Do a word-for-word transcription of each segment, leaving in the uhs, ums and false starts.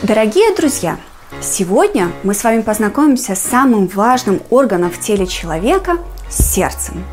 Дорогие друзья, сегодня мы с вами познакомимся с самым важным органом в теле человека – сердцем.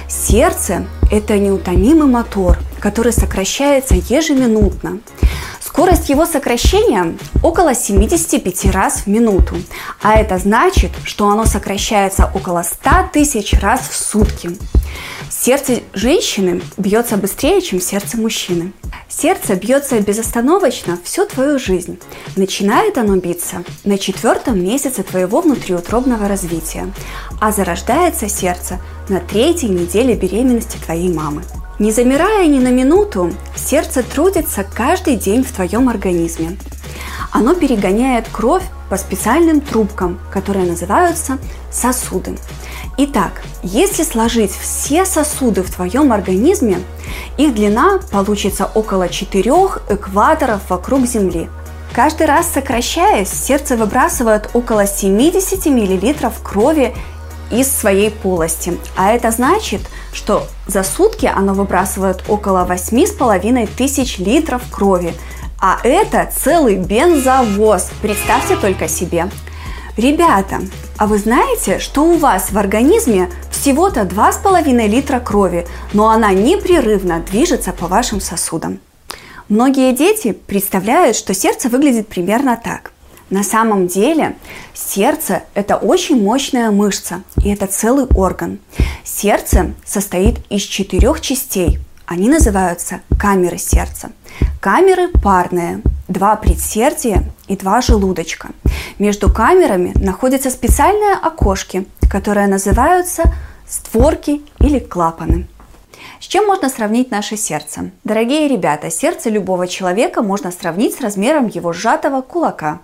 Сердце – это неутомимый мотор, который сокращается ежеминутно. Скорость его сокращения около семьдесят пять раз в минуту, а это значит, что оно сокращается около ста тысяч раз в сутки. Сердце женщины бьется быстрее, чем сердце мужчины. Сердце бьется безостановочно всю твою жизнь. Начинает оно биться на четвертом месяце твоего внутриутробного развития, а зарождается сердце на третьей неделе беременности твоей мамы. Не замирая ни на минуту, сердце трудится каждый день в твоем организме. Оно перегоняет кровь по специальным трубкам, которые называются сосуды. Итак, если сложить все сосуды в твоем организме, их длина получится около четырех экваторов вокруг Земли. Каждый раз сокращаясь, сердце выбрасывает около семьдесят миллилитров крови из своей полости. А это значит, что за сутки оно выбрасывает около восемь с половиной тысяч литров крови. А это целый бензовоз. Представьте только себе. Ребята, а вы знаете, что у вас в организме всего-то два с половиной литра крови, но она непрерывно движется по вашим сосудам? Многие дети представляют, что сердце выглядит примерно так. На самом деле сердце – это очень мощная мышца, и это целый орган. Сердце состоит из четырех частей. Они называются камеры сердца. Камеры парные, два предсердия и два желудочка. Между камерами находятся специальные окошки, которые называются створки или клапаны. С чем можно сравнить наше сердце? Дорогие ребята, сердце любого человека можно сравнить с размером его сжатого кулака.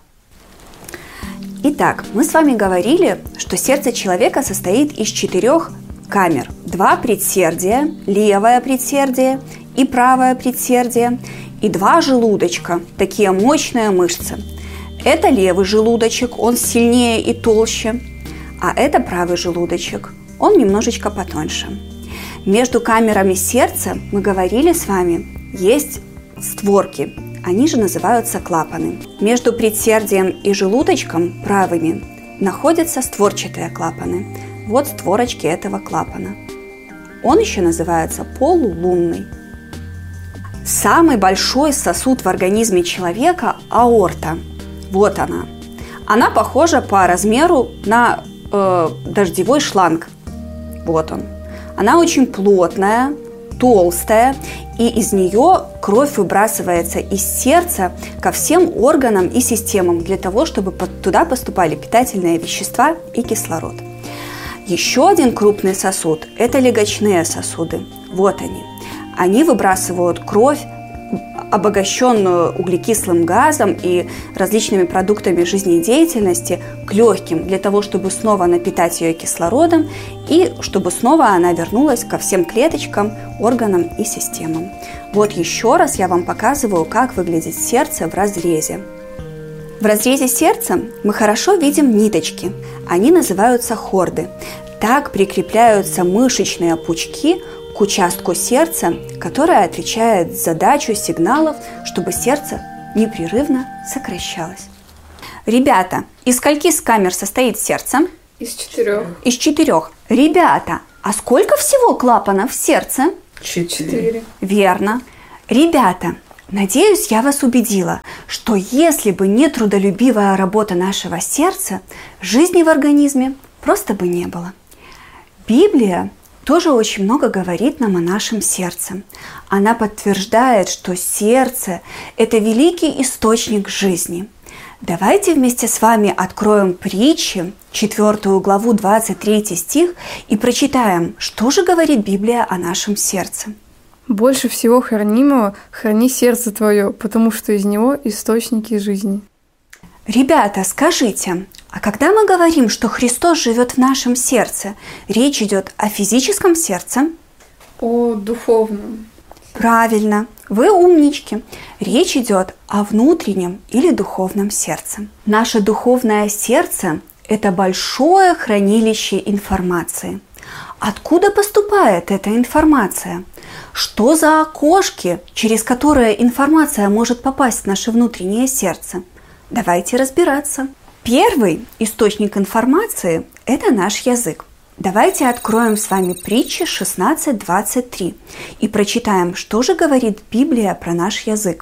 Итак, мы с вами говорили, что сердце человека состоит из четырех камер. Два предсердия, левое предсердие и правое предсердие, и два желудочка, такие мощные мышцы. Это левый желудочек, он сильнее и толще, а это правый желудочек, он немножечко потоньше. Между камерами сердца, мы говорили с вами, есть створки. Они же называются клапаны. Между предсердием и желудочком правыми находятся створчатые клапаны. Вот створочки этого клапана. Он еще называется полулунный. Самый большой сосуд в организме человека – аорта. Вот она. Она похожа по размеру на э, дождевой шланг. Вот он. Она очень плотная, толстая, и из нее кровь выбрасывается из сердца ко всем органам и системам для того, чтобы туда поступали питательные вещества и кислород. Еще один крупный сосуд – это легочные сосуды. Вот они. Они выбрасывают кровь, обогащенную углекислым газом и различными продуктами жизнедеятельности, к легким, для того, чтобы снова напитать ее кислородом и чтобы снова она вернулась ко всем клеточкам, органам и системам. Вот еще раз я вам показываю, как выглядит сердце в разрезе. В разрезе сердца мы хорошо видим ниточки. Они называются хорды. Так прикрепляются мышечные пучки к участку сердца, который отвечает за дачу сигналов, чтобы сердце непрерывно сокращалось. Ребята, из скольки камер состоит сердце? Из четырех. Из четырех. Ребята, а сколько всего клапанов в сердце? Четыре. Верно. Ребята, надеюсь, я вас убедила, что если бы не трудолюбивая работа нашего сердца, жизни в организме просто бы не было. Библия тоже очень много говорит нам о нашем сердце. Она подтверждает, что сердце – это великий источник жизни. Давайте вместе с вами откроем притчи, четвёртую главу, двадцать третий стих, и прочитаем, что же говорит Библия о нашем сердце. «Больше всего хранимого храни сердце твое, потому что из него источники жизни». Ребята, скажите, а когда мы говорим, что Христос живет в нашем сердце, речь идет о физическом сердце? О духовном. Правильно, вы умнички. Речь идет о внутреннем или духовном сердце. Наше духовное сердце – это большое хранилище информации. Откуда поступает эта информация? Что за окошки, через которые информация может попасть в наше внутреннее сердце? Давайте разбираться. Первый источник информации – это наш язык. Давайте откроем с вами Притчи шестнадцать двадцать три и прочитаем, что же говорит Библия про наш язык.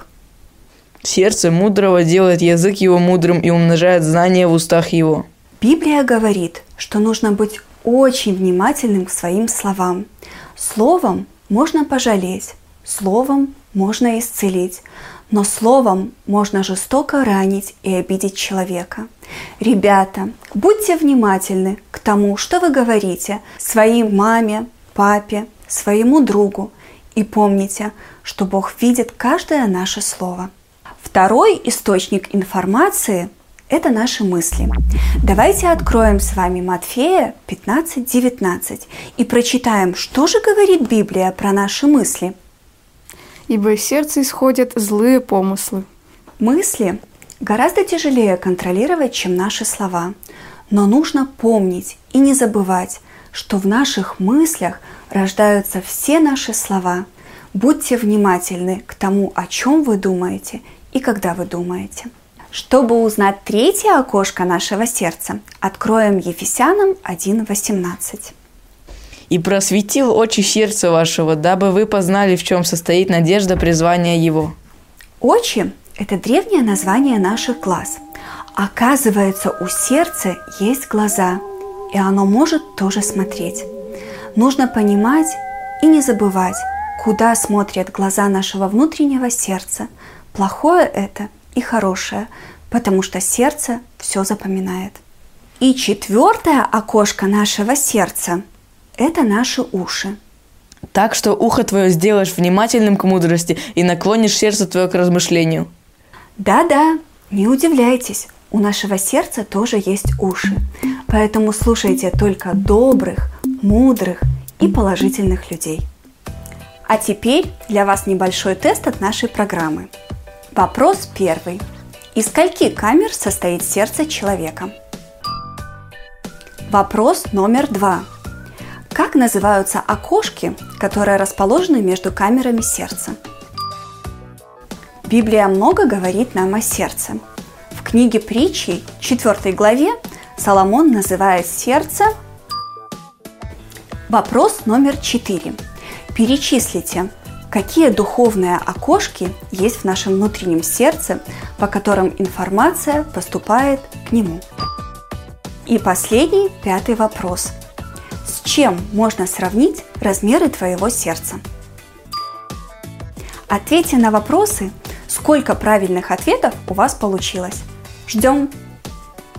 Сердце мудрого делает язык его мудрым и умножает знания в устах его. Библия говорит, что нужно быть очень внимательным к своим словам. Словом можно пожалеть, словом можно исцелить, но словом можно жестоко ранить и обидеть человека. Ребята, будьте внимательны к тому, что вы говорите своей маме, папе, своему другу, и помните, что Бог видит каждое наше слово. Второй источник информации – это наши мысли. Давайте откроем с вами Матфея пятнадцать девятнадцать и прочитаем, что же говорит Библия про наши мысли. Ибо из сердца исходят злые помыслы. Мысли гораздо тяжелее контролировать, чем наши слова. Но нужно помнить и не забывать, что в наших мыслях рождаются все наши слова. Будьте внимательны к тому, о чем вы думаете и когда вы думаете. Чтобы узнать третье окошко нашего сердца, откроем Ефесянам один восемнадцать. «И просветил очи сердца вашего, дабы вы познали, в чем состоит надежда призвания его». Очи – это древнее название наших глаз. Оказывается, у сердца есть глаза, и оно может тоже смотреть. Нужно понимать и не забывать, куда смотрят глаза нашего внутреннего сердца. Плохое это и хорошее, потому что сердце все запоминает. И четвертое окошко нашего сердца – это наши уши. Так что ухо твое сделаешь внимательным к мудрости и наклонишь сердце твое к размышлению. Да-да, не удивляйтесь, у нашего сердца тоже есть уши. Поэтому слушайте только добрых, мудрых и положительных людей. А теперь для вас небольшой тест от нашей программы. Вопрос первый. Из скольки камер состоит сердце человека? Вопрос номер два. Как называются окошки, которые расположены между камерами сердца? Библия много говорит нам о сердце. В книге Притчей, четвёртой главе, Соломон называет сердце. Вопрос номер четыре. Перечислите, какие духовные окошки есть в нашем внутреннем сердце, по которым информация поступает к нему. И последний, пятый вопрос. С чем можно сравнить размеры твоего сердца? Ответьте на вопросы, сколько правильных ответов у вас получилось. Ждем!